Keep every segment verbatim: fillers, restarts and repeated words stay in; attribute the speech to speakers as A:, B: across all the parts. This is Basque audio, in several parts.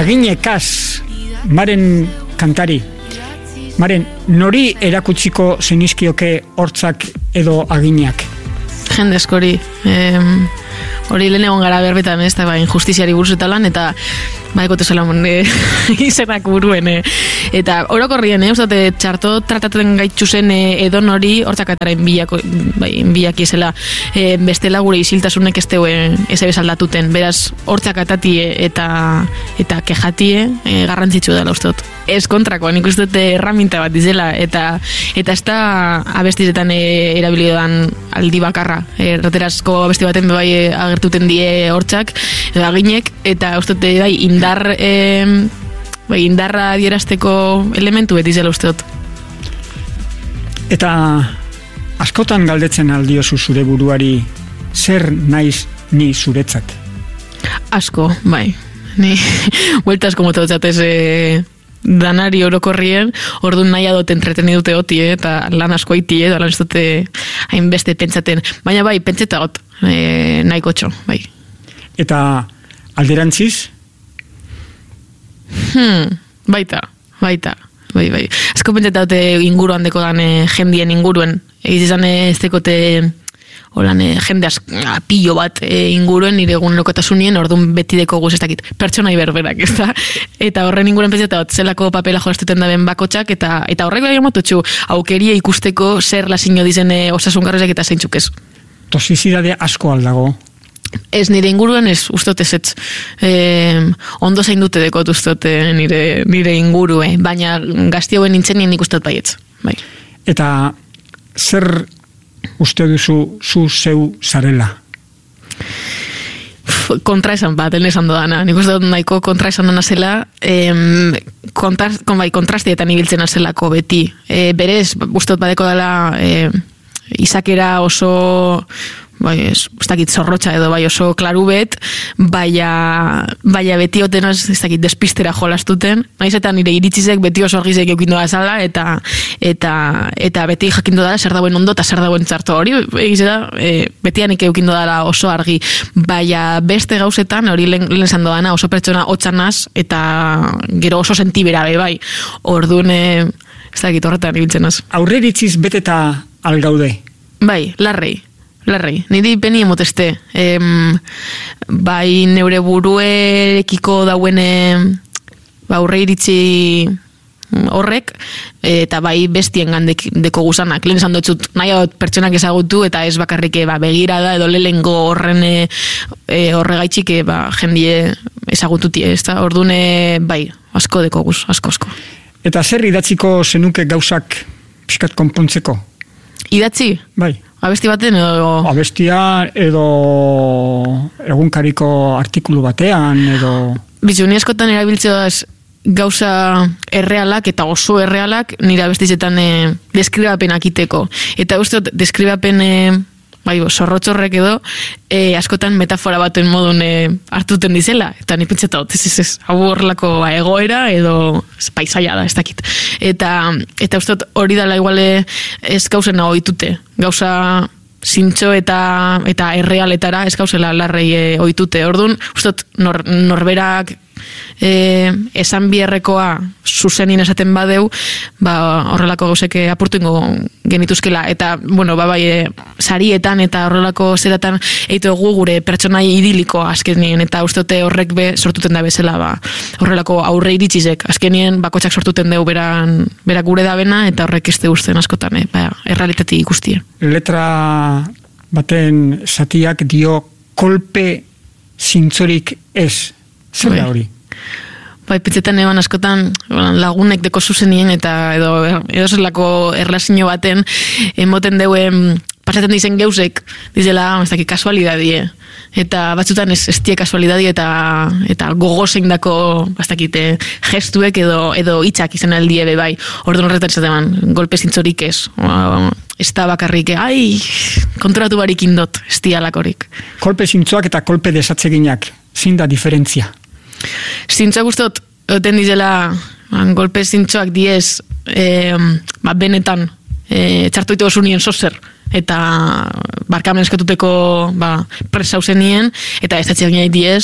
A: aginekaz, Maren kantari. Maren, nori erakutsiko zenizkioke hortzak edo aginak?
B: Jende askori. Em, hori lehen egon gara berbetan, ez da, ba, injustiziari buruz eta lan, eta ba, ekote zela e, izenak buruen, e. Eta orokorrien, eh, ustate, txarto tratatzen gaitxu zen e, edon hori hortzakataren bilako, bai, bilaki ezela, e, bestela gure isiltasunek ez teue ez bezaldatuten, beraz hortzakatatie eta eta kejatie e, garrantzitsu dela ustot. Ez kontrakoa, nik uste dute erraminta bat dizela, eta eta ez da abestizetan e, erabilidoan aldi bakarra. Erraterazko abesti baten bai e, agertuten die hortzak, edo aginek, eta uste dute bai, indar... E, bai, indarra adierazteko elementu beti zela usteot.
A: Eta askotan galdetzen aldiozu zure buruari zer naiz ni zuretzat?
B: Asko, bai. Ni vueltas como totzatez e, danari orokorrien, orduan nahi adot entreteni dute oti, eh, eta lan asko aiti, eh, da lan ez dute hainbeste pentsaten. Baina bai, pentseta got, e, nahiko txo, bai.
A: Eta alderantziz?
B: Hmm, baita, baita, bai, bai. Azko pentseta dute inguruan deko dan e, jendien inguruen. Egiz izan ez dekote holan e, jende apillo bat e, inguruen nire egun lokotasunien, orduan beti deko guz ez dakit, pertsonai berberak, ez da? Eta horren inguruan pentseta dut, zelako papela jolastuten daben bakotxak, eta eta horrek bai amotutxu, aukeria ikusteko zer lasino dizen e, osasungarrezak eta zeintzuk ez.
A: Tosizidade asko aldago.
B: Ez nire inguruen ez, ustot ez ez. E, ondo zain dute dekot ustot nire, nire ingurue, baina gazti hauen nintzen nien ikustot baietz. Bai.
A: Eta zer uste duzu zu zeu zarela?
B: Kontraesan bat, den esan dodana. Nik uste dut nahiko kontraesan dana zela, em, kontrast, kon, bai, kontrastietan ibiltzen azelako beti. E, berez, ustot badeko dela e, izakera oso... bai, ez, ez dakit zorrotxa edo bai oso klarubet, baina, baina beti otenaz, ez dakit despistera jolastuten, naiz eta nire iritzizek beti oso argizek eukindu da zala, eta, eta, eta beti jakindu da zer dauen ondo eta zer dauen txarto hori, egiz da, e, beti hanik eukindu da oso argi, baina beste gauzetan, hori lehen, lehen esan doana, oso pertsona hotxanaz, eta gero oso sentibera be, bai, orduan, e, ez dakit horretan ibiltzen az.
A: Aurreritziz beteta algaude?
B: Bai, larrei. Larrei, niri peni emoteste. Em, bai neure buruekiko dauen ba, aurre iritzi horrek, eta bai bestien gandek deko guzanak. Lehen esan dutxut, nahi hau pertsonak ezagutu, eta ez bakarrik ba, begirada edo lehengo horren e, horregaitxik e, ba, jendie ezagututi. Ez da, orduan bai, asko deko guz, asko asko. Eta
A: zer idatziko zenuke gauzak pixkat konpontzeko?
B: Idatzi?
A: Bai.
B: Abesti baten edo...
A: Abestia edo egunkariko artikulu batean edo...
B: Bizu, ni askotan erabiltzea gauza errealak eta oso errealak nire abestizetan e, deskribapenak iteko. Eta uste deskribapen e, bai, zorrotxorrek edo e, askotan metafora baten modun e, hartuten dizela. Eta ni pentseta dut, ez ez ez, hau horrelako ba, egoera edo paisaia da, ez dakit. Eta, eta uste hori dela iguale ez gauzena ohitute. Gauza zintxo eta, eta errealetara ez gauzela larrei e, ohitute. Orduan, uste nor, norberak e, esan biherrekoa zuzenien esaten badeu, ba, horrelako gauzeke apurtu ingo genituzkela. Eta, bueno, ba, bai, e, sarietan eta horrelako zeratan eitu egu gure pertsonai idiliko azkenien, eta usteote horrek be sortuten da bezala, ba, horrelako aurre iritsizek. Azkenien bakotxak sortuten deu beran, berak gure da bena, eta horrek ez deusten askotan, e, ba, errealitati ikustie.
A: Letra baten zatiak dio kolpe zintzorik ez. Zer da hori?
B: Bai, pitzetan eban askotan lagunek deko zuzenien eta edo edo zelako erlazio baten emoten deuen pasatzen dizen geuzek dizela, ez dakit, kasualidadie. Eta batzutan ez, ez tie kasualidadie eta, eta gogozein dako ez dakit, gestuek edo, edo hitzak izan aldie be bai. Orduan horretan zateman, golpe zintzorik ez. Ez da bakarrik, ai, konturatu barik indot, ez dialakorik.
A: Kolpe zintzoak eta kolpe desatzeginak, zin da diferentzia?
B: Zintzoak guztot, oten dizela, man, golpe zintzoak diez, e, ba, benetan, e, txartu ito osunien sozer, eta barkamen eskatuteko ba, presa usenien, eta ez atxeak nahi diez,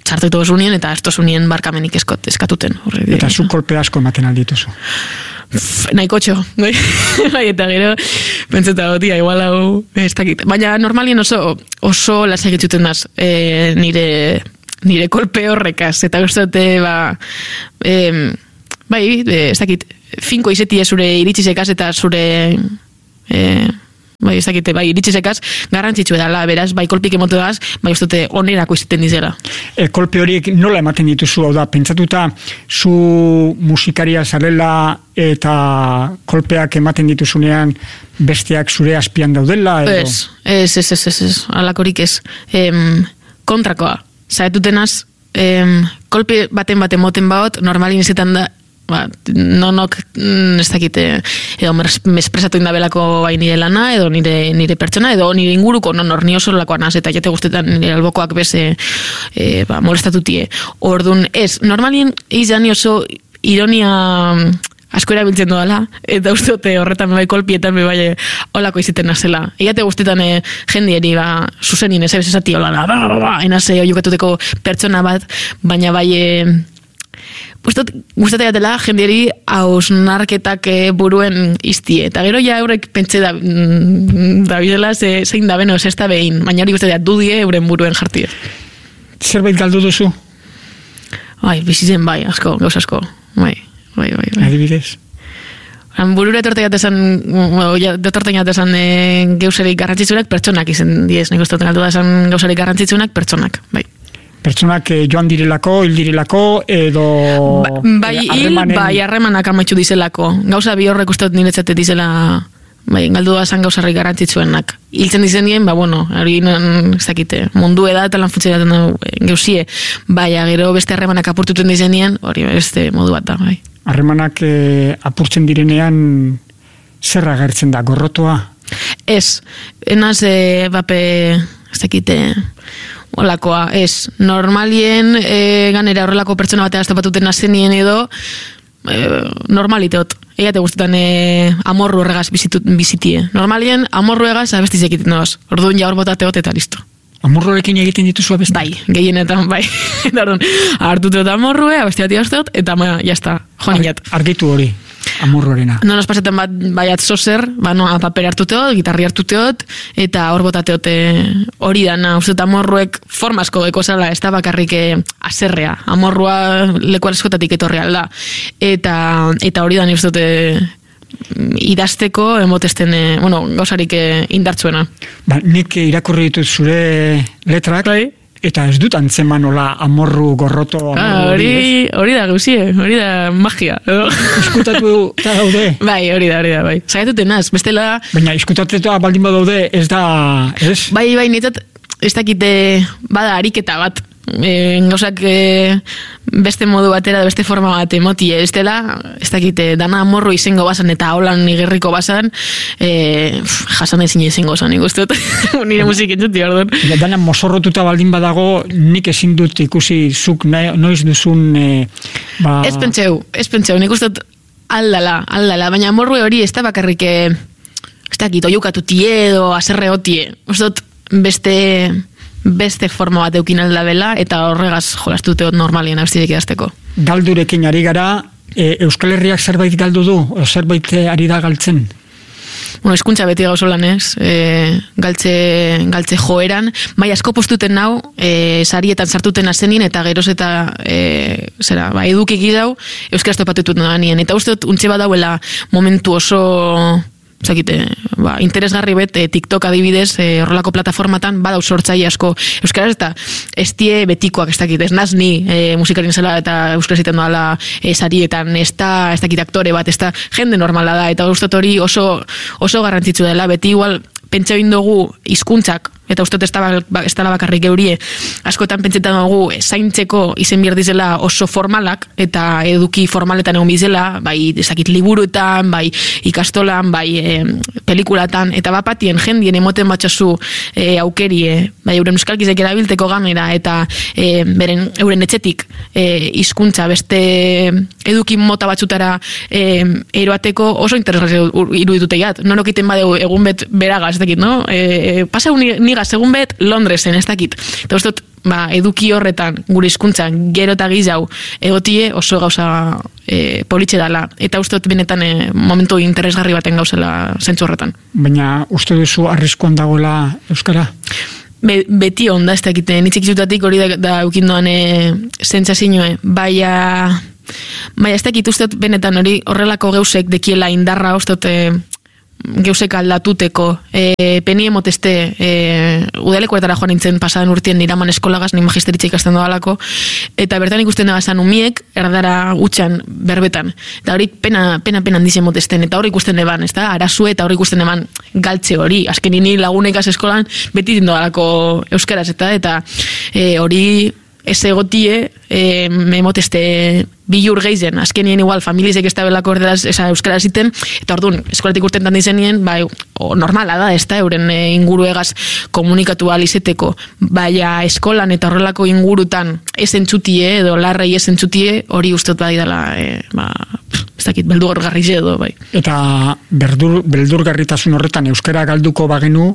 B: txartu ito zunien, eta ez tozunien barkamenik eskot, eskatuten. Horre,
A: eta zu kolpe asko ematen aldituzu.
B: Nahiko txo, bai, eta gero, pentseta gotia, igual hau, ez dakit. Baina normalien oso, oso lasak etxuten daz, e, nire, nire kolpe horrekaz, eta guztote, ba, e, bai, e, ez dakit, finko izetie zure iritsizekaz, eta zure, e, bai, ez dakite, bai, iritsizekaz, garrantzitsu edala, beraz, bai, kolpik emotu daz, bai, ustote, onerako izaten dizela.
A: E, kolpe horiek nola ematen dituzu, hau da, pentsatuta, zu musikaria zarela eta kolpeak ematen dituzunean besteak zure azpian daudela, edo?
B: Ez, ez, ez, ez, ez, ez, alakorik ez. Em, kontrakoa, zaetutenaz, em, kolpe baten baten moten baot, normalin izetan da, ba, nonok ez dakite edo mespresatu indabelako bai nire lana edo nire, nire pertsona edo nire inguruko non hor ni oso lakoa naz eta jate guztetan nire albokoak beze e, ba, molestatutie. Ordun ez, normalien izan oso ironia asko erabiltzen doala, eta usteote horretan bai kolpietan bai olako iziten nazela. Egate guztetan e, jendieri ba, zuzenien ez ebes esati hola da, ba, ba, ba, enaz oiukatuteko pertsona bat, baina bai e, Gustate gatela, jendieri hausnarketak buruen iztie. Eta gero ja eurek pentsa da, da bidela ze, zein da beno, ez da behin. Baina hori gustatea dudie euren buruen jartie.
A: Zerbait galdu duzu?
B: Bai, bizitzen bai, asko, gauz asko. Bai, bai, bai. bai.
A: Adibidez?
B: Burura etorte gatesan, etorten gatesan e, gauzarik garrantzitzunak pertsonak izen diez. Nik uste galdu da esan gauzarik garrantzitzunak pertsonak, bai.
A: Pertsonak eh, joan direlako, hil direlako, edo...
B: Ba, bai, hil, bai, harremanak amaitxu dizelako. Gauza bi horrek usteot niretzate dizela, bai, galdu da zan gauzarrik garantzitzuenak. Hiltzen dizenien, ba, bueno, hori ez dakite, mundu eda eta lan funtzionatzen gauzie, bai, gero beste harremanak apurtuten dizenien, hori beste modu bat da, bai.
A: Harremanak eh, apurtzen direnean, zer agertzen da, gorrotoa?
B: Ez, enaz, e, bape, ez dakite... Olakoa, ez. Normalien, e, ganera horrelako pertsona batean estopatuten nazenien edo, e, normaliteot. Egate guztetan e, amorru horregaz bizitie. Normalien, amorru egaz abestiz egiten doaz. Orduan ja hor botateot eta listo.
A: Amorruarekin egiten dituzu abesti?
B: Bai, gehienetan, bai. Orduan, hartuteot amorrue, abesti bat igazteot, eta ma, jazta, joan inat.
A: Argitu hori. Amorruarena.
B: No nos pasetan bat baiat zozer, ba no, paper hartuteot, gitarri hartuteot, eta hor botateote hori dana, uste amorruek formasko deko zala, ez da bakarrik aserrea, amorrua leku askotatik etorri alda, eta, eta hori dani uste idazteko emotesten, bueno, gauzarik indartzuena.
A: Ba, nik irakurri ditut zure letrak, bai. Eta ez dut antzeman hola amorru gorroto amorru
B: ah, hori, hori da gauzie, hori da magia.
A: Iskutatu eta daude?
B: Bai, hori da, hori da, bai. Zagaiatuten naz, bestela...
A: Baina iskutatetua baldin badaude ez da... Ez?
B: Bai, bai, netzat ez dakite bada ariketa bat. E, gauzak e, beste modu batera, beste forma bat emoti, ez dela, ez dakite, dana amorru izango basan eta holan nigerriko basan, e, jasan ezin izango zan, ikustut, nire musik entzuti, orduan.
A: Dana mozorrotuta baldin badago, nik ezin dut ikusi zuk noiz duzun... E, ba...
B: Ez pentseu, ez pentseu, nik ustot aldala, aldala, baina amorru hori ez da bakarrik, ez dakit, oiukatu tie edo aserre otie, ustot beste... beste forma bat eukin aldabela, eta horregaz jolastuteot normalien abstidek idazteko.
A: Galdurekin ari gara, e, Euskal Herriak zerbait galdu du, o zerbait ari da galtzen?
B: Bueno, eskuntza beti gauzolan ez, e, galtze, galtze joeran, bai asko postuten nau, e, sarietan sartuten azenin, eta geroz eta, e, zera, ba, edukik izau, euskaraz topatutut nien, eta uste dut, untxe badauela momentu oso... Zakite, ba, interesgarri bet, e, TikTok adibidez, e, horrelako plataformatan, badau sortzaile asko euskaraz, eta ez tie betikoak, ez dakit, ez naz ni e, musikarin zela eta euskaraz iten doala e, sarietan, ez da, ez dakit aktore bat, ez da, jende normala da, eta ustot hori oso, oso garrantzitsu dela, beti igual, pentsa dugu hizkuntzak eta ustot ez dela bakarrik eurie, askotan pentsetan dugu zaintzeko izen bierdizela oso formalak, eta eduki formaletan egon bizela, bai ezakit liburuetan, bai ikastolan, bai e, pelikulatan, eta bapatien jendien emoten batxasu e, aukerie, bai euren euskalkizek erabilteko ganera, eta e, beren euren etxetik e, hizkuntza beste eduki mota batzutara e, eroateko oso interesgarri irudituteiat. Norok iten badeu egun bet beraga, ez dakit, no? E, pasa nigaz egun bet Londresen, ez dakit. Eta uste dut, ba, eduki horretan, gure hizkuntzan gero eta gizau egotie oso gauza e, politxe dala. Eta uste dut benetan e, momentu interesgarri baten gauzela zentzu horretan.
A: Baina uste duzu arriskuan dagoela euskara?
B: Be, beti onda, ez dakite, nitzik hori da, da eukindoan e, zentzazioe, baina baina ez dakit uste dut benetan hori horrelako geusek dekiela indarra uste dut e, geusek aldatuteko e, peni emoteste e, udalekuetara joan nintzen pasadan urtien niraman eskolagaz, ni magisteritza ikasten doalako, eta bertan ikusten da zan umiek erdara utxan berbetan, eta hori pena pena pena handizien motesten, eta hori ikusten eban, ez da, arazue, eta hori ikusten eban galtze hori, azken nini lagunekaz eskolan beti dindoalako euskaraz, eta eta e, hori ez egotie, e, memoteste bilur geizen, azkenien igual familizek ez da belako erderaz esa euskara ziten, eta orduan, eskolatik urtentan dizenien, bai, o, normala da, ez da, euren e, inguruegaz komunikatu alizeteko, baina eskolan eta horrelako ingurutan ez entzutie, edo larrei ez entzutie, hori ustot bai dela, e, ba, ez dakit, beldurgarri edo, bai.
A: Eta berdur, beldurgarritasun horretan euskara galduko bagenu,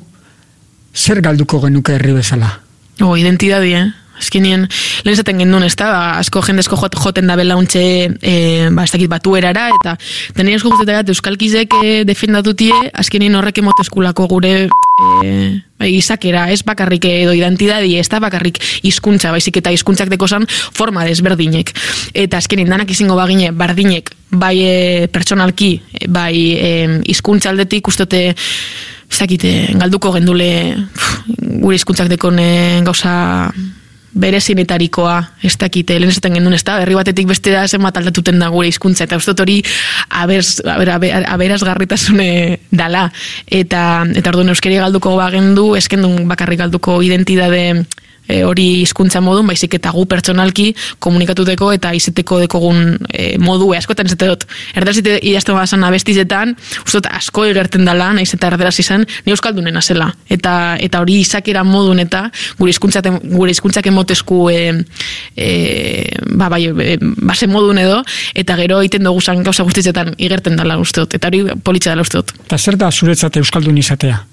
A: zer galduko genuke herri bezala?
B: O, identidadi, eh? Azkenien, lehen zaten gendun, ez da, ba, asko jendezko joten da belauntxe, e, ba, ez dakit batu erara, eta denien esko guztetak euskalkizek e, defendatutie, azkenien horrek emotezkulako gure e, ba, izakera, ez bakarrik edo identidadi, ez da bakarrik hizkuntza, baizik eta hizkuntzak dekozan forma desberdinek. Eta azkenien danak izango bagine, bardinek, bai e, pertsonalki, bai hizkuntza e, aldetik, ustote, ez dakite, galduko gendule gure hizkuntzak dekon e, gauza berezinetarikoa, ez dakite, lehen esaten gendun, ez da, herri batetik bestera zenbat aldatuten da gure hizkuntza, eta ustot hori aberz, aber, aber, aberazgarritasune dala, eta, eta orduan euskeri galduko bagendu, eskendun bakarrik galduko identidade e, hori hizkuntza modun, baizik eta gu pertsonalki komunikatuteko eta izeteko dekogun e, modu, askotan ez dut, erderazite idazten bazan abestizetan, ustot asko egerten dala, naiz eta erderaz izan, ni euskaldunen azela, eta, eta hori izakera modun eta gure hizkuntzak gure hizkuntzak emotezku e, e, ba, bai, e, base modun edo, eta gero egiten dugu zan gauza guztizetan igerten dala usteot, eta hori politxa dala usteot.
A: Eta zer da zuretzat euskaldun izatea?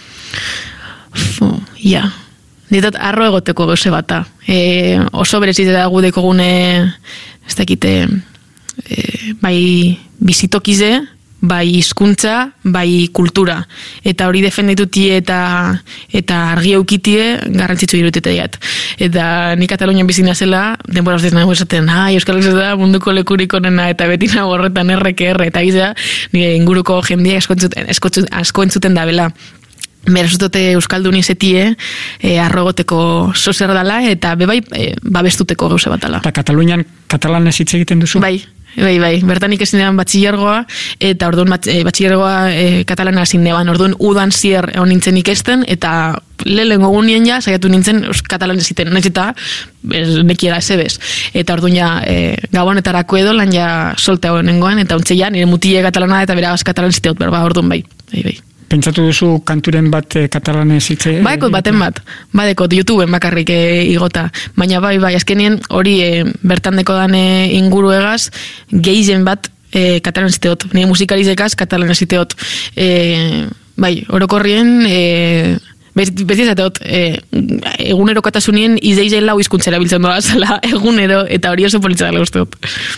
B: Fu, ja... Ditot, arro egoteko gauze bata. E, oso bereziteta gudeko gune, ez dakite, e, bai bizitokize, bai hizkuntza, bai kultura. Eta hori defenditutie eta eta argi eukitie garrantzitsu iruteteiat. Eta ni Katalunian bizina zela, denbora ustez nago esaten, ai, Euskal Herria da munduko lekurik onena, eta beti nago horretan erreke erre, eta giza, nire inguruko jendia asko entzuten, asko entzuten da bela. Merazutote euskaldun izetie e, arrogoteko sozer dala eta bebai e, babestuteko gauze bat dala.
A: Eta Katalunian katalanez hitz egiten duzu?
B: Bai, bai, bai. Bertanik ezin edan batxillergoa eta orduan e, batxillergoa e, katalana ezin neban. Orduan udan zier egon nintzen ikesten eta lehen gogunien ja saiatu nintzen katalanez iten. Naiz eta nekiera ezebez. Eta orduan ja e, gabonetarako edo lan ja solte honengoan eta ontze ja nire mutile katalana eta beragaz katalanez iteot berba orduan bai. Bai, bai.
A: Pentsatu duzu kanturen bat e, katalanez hitze?
B: Baekot baten bat, badekot YouTubeen bakarrik e, igota, baina bai, bai, azkenien hori e, bertan deko dan e, inguru egaz, geizen bat e, katalanez iteot, nire musikarizekaz katalanez iteot. E, bai, orokorrien, e, beti ezateot, e, egunerokatasunien izeizen lau hizkuntzera biltzen doa zela egunero, eta hori oso politza dela usteot.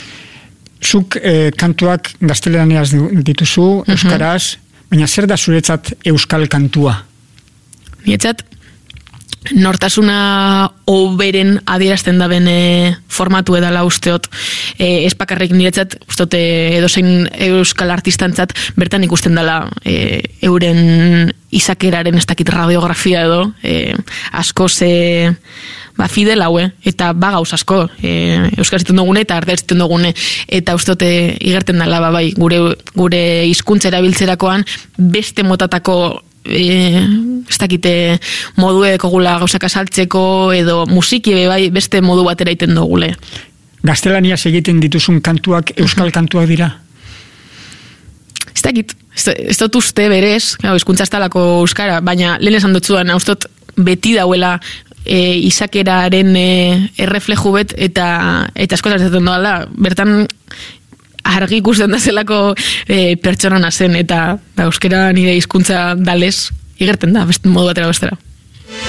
A: Zuk e, kantuak gaztelaniaz dituzu, euskaraz, baina zer da zuretzat euskal kantua?
B: Nietzat, nortasuna oberen adierazten da bene formatu edala usteot. E, ez bakarrik niretzat, usteot edozein euskal artistantzat bertan ikusten dela e, euren izakeraren ez dakit radiografia edo, e, asko ze... ba, fidel haue, eta ba gauz asko, e, euskal zituen dugune eta ardea zituen dugune, eta ustote igerten dela, ba, bai, gure, gure hizkuntza erabiltzerakoan beste motatako e, ez dakite modu edekogula gauzak asaltzeko, edo musiki bai, beste modu batera iten dugule.
A: Gaztelaniaz egiten dituzun kantuak euskal kantuak dira?
B: Ez dakit, ez dut uste berez, hizkuntza ez talako euskara, baina lehen esan dutzuan, ustot beti dauela e, izakeraren e, errefleju bet, eta eta askotan ezaten doala, bertan argi ikusten da zelako e, pertsona nazen, eta ba, euskera nire hizkuntza dalez, igerten da, beste modu batera bestera.